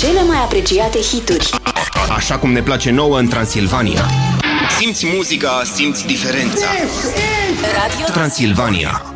cele mai apreciate hituri. Așa cum ne place nouă în Transilvania. Simți muzica, simți diferența. Radio Transilvania.